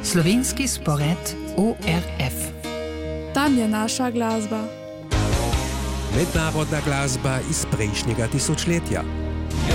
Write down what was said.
Slovenski spored ORF. Tam je naša glasba. Mednarodna glasba iz prejšnjega tisočletja.